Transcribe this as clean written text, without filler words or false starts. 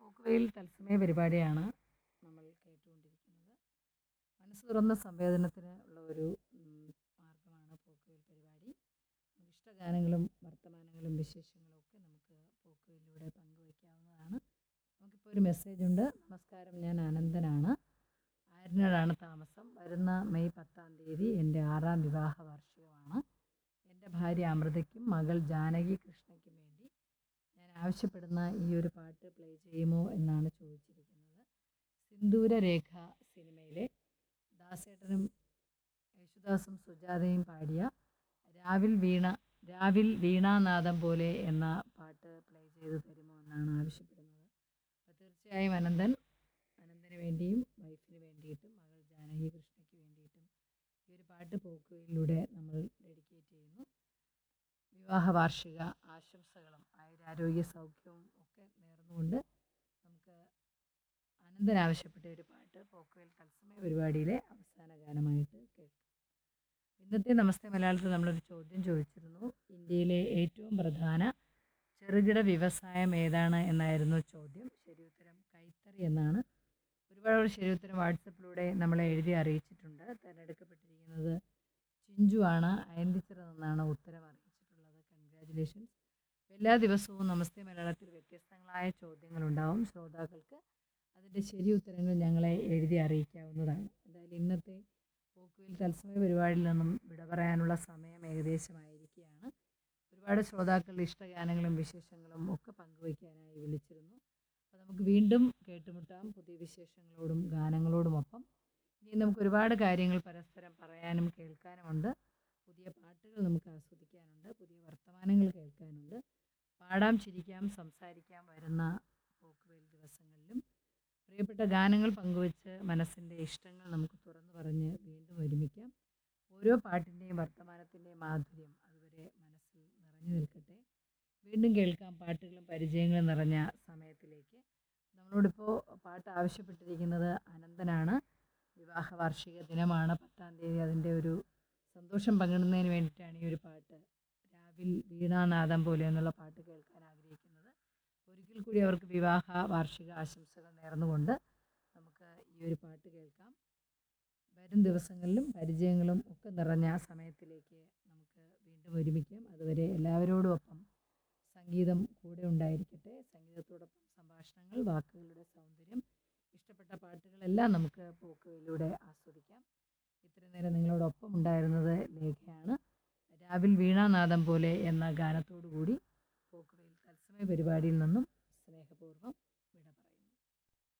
പോക്കുവെയിൽ തത്സമയ പരിപാടിയാണ് നമ്മൾ കേട്ടുകൊണ്ടിരിക്കുന്നത്. മനസ്സ് തുറന്ന സംവേദനത്തിന് ഉള്ള ഒരു മാർഗമാണ് പോക്കുവെയിൽ പരിപാടി. ഇഷ്ടഗാനങ്ങളും വർത്തമാനങ്ങളും വിശേഷങ്ങളും ഒക്കെ നമുക്ക് പോക്കുവെയിലൂടെ പങ്കുവയ്ക്കാവുന്നതാണ്. നമുക്കിപ്പോൾ ഒരു മെസ്സേജ് ഉണ്ട്. നമസ്കാരം, ഞാൻ അനന്തനാണ്. ആര്യനാടാണ് താമസം. വരുന്ന മെയ് 10-ാം തീയതി എൻ്റെ 6ാം വിവാഹ വാർഷികമാണ്. എൻ്റെ ഭാര്യ അമൃതയ്ക്കും മകൾ ജാനകി കൃഷ്ണയ്ക്കും വേണ്ടി ഞാൻ ആവശ്യപ്പെടുന്ന ഈ ഒരു പാട്ട് പ്ലേ ചെയ്യുമോ എന്നാണ് ചോദിച്ചിരിക്കുന്നത്. സിന്ദൂരരേഖ സിനിമയിലെ ദാസേട്ടനും യേശുദാസും സുജാതയും പാടിയ രാവിൽ വീണാനാദം പോലെ എന്ന പാട്ട് പ്ലേ ചെയ്ത് തരുമോ എന്നാണ് ആവശ്യപ്പെടുന്നത്. അപ്പോൾ തീർച്ചയായും അനന്തന് വേണ്ടിയും വൈഫിന് വേണ്ടിയിട്ടും മകൾ ജാനകി കൃഷ്ണയ്ക്ക് വേണ്ടിയിട്ടും ഈ ഒരു പാട്ട് പോക്കുവെയിലൂടെ നമ്മൾ ഡെഡിക്കേറ്റ് ചെയ്യുന്നു. വിവാഹ വാർഷിക ആശംസകളും ആയുരാരോഗ്യ സൗഖ്യവും ഒക്കെ നേർന്നുകൊണ്ട് നമുക്ക് അനന്തൻ ആവശ്യപ്പെട്ട ഒരു പാട്ട് പോക്കുവെയിൽ തത്സമയ പരിപാടിയിലെ അവസാന ഗാനമായിട്ട് കേൾക്കാം. ഇന്നത്തെ നമസ്തേ മലയാളത്തിൽ നമ്മളൊരു ചോദ്യം ചോദിച്ചിരുന്നു. ഇന്ത്യയിലെ ഏറ്റവും പ്രധാന ചെറുകിട വ്യവസായം ഏതാണ് എന്നായിരുന്നു ചോദ്യം. ശരിയുത്തരം കൈത്തറി എന്നാണ്. ഒരുപാട് ശരിയുത്തരം വാട്സപ്പിലൂടെ നമ്മളെ എഴുതി അറിയിച്ചിട്ടുണ്ട്. തിരഞ്ഞെടുക്കപ്പെട്ടിരിക്കുന്നത് ചിഞ്ചു ആണ്. അയന്തിച്ചിറ നിന്നാണ് ഉത്തരം അറിയിച്ചിട്ടുള്ളത്. കൺഗ്രാജുലേഷൻസ്. എല്ലാ ദിവസവും നമസ്തേ മലയാളത്തിൽ വ്യത്യസ്തങ്ങളായ ചോദ്യങ്ങളുണ്ടാവും. ശ്രോതാക്കൾക്ക് അതിൻ്റെ ശരി ഉത്തരങ്ങൾ ഞങ്ങളെ എഴുതി അറിയിക്കാവുന്നതാണ്. എന്തായാലും ഇന്നത്തെ പോക്കുവെയിൽ തത്സമയ പരിപാടിയിൽ നിന്നും വിട പറയാനുള്ള സമയം ഏകദേശമായിരിക്കുകയാണ്. ഒരുപാട് ശ്രോതാക്കളുടെ ഇഷ്ടഗാനങ്ങളും വിശേഷങ്ങളും ഒക്കെ പങ്കുവയ്ക്കാനായി വിളിച്ചിരുന്നു. അപ്പോൾ നമുക്ക് വീണ്ടും കേട്ടുമുട്ടാം പുതിയ വിശേഷങ്ങളോടും ഗാനങ്ങളോടുമൊപ്പം. ഇനി നമുക്ക് ഒരുപാട് കാര്യങ്ങൾ പരസ്പരം പറയാനും കേൾക്കാനുമുണ്ട്. പുതിയ പാട്ടുകൾ നമുക്ക് ആസ്വദിക്കാനുണ്ട്. പുതിയ വർത്തമാനങ്ങൾ കേൾക്കാനുണ്ട്. പാടാം, ചിരിക്കാം, സംസാരിക്കാം വരുന്ന പോക്കുവെയിൽ ദിവസങ്ങളിലും. പ്രിയപ്പെട്ട ഗാനങ്ങൾ പങ്കുവച്ച് മനസ്സിൻ്റെ ഇഷ്ടങ്ങൾ നമുക്ക് തുറന്നു പറഞ്ഞ് വീണ്ടും ഒരുമിക്കാം. ഓരോ പാട്ടിൻ്റെയും വർത്തമാനത്തിൻ്റെയും മാധുര്യം അതുവരെ മനസ്സിൽ നിറഞ്ഞു നിൽക്കട്ടെ. വീണ്ടും കേൾക്കാം പാട്ടുകളും പരിചയങ്ങളും നിറഞ്ഞ സമയത്തിലേക്ക്. നമ്മളോടിപ്പോൾ പാട്ട് ആവശ്യപ്പെട്ടിരിക്കുന്നത് അനന്തനാണ്. വിവാഹ വാർഷിക ദിനമാണ് 10-ാം തീയതി. അതിൻ്റെ ഒരു സന്തോഷം പങ്കിടുന്നതിന് വേണ്ടിയിട്ടാണ് ഈ ഒരു പാട്ട് രാവിൽ വീണാനാദം പോലെ എന്നുള്ള പാട്ട് കേൾക്കാൻ ആഗ്രഹിക്കുന്നത്. ഒരിക്കൽ കൂടി അവർക്ക് വിവാഹ വാർഷിക ആശംസകൾ നേർന്നുകൊണ്ട് നമുക്ക് ഈ ഒരു പാട്ട് കേൾക്കാം. വരും ദിവസങ്ങളിലും പരിചയങ്ങളും ഒക്കെ നിറഞ്ഞ സമയത്തിലേക്ക് നമുക്ക് വീണ്ടും ഒരുമിക്കാം. അതുവരെ എല്ലാവരോടും ഒപ്പം സംഗീതം കൂടെ ഉണ്ടായിരിക്കട്ടെ. സംഗീതത്തോടൊപ്പം സംഭാഷണങ്ങൾ, വാക്കുകളുടെ സൗന്ദര്യം, ഇഷ്ടപ്പെട്ട പാട്ടുകളെല്ലാം നമുക്ക് പോക്കുവെയിലൂടെ ആസ്വദിക്കാം. ഇത്രയും നേരം നിങ്ങളോടൊപ്പം ഉണ്ടായിരുന്നത് ലേഖയാണ്. രാവിൽ വീണാനാദം പോലെ എന്ന ഗാനത്തോടു കൂടി പോക്കുവെയിൽ തത്സമയ പരിപാടിയിൽ നിന്നും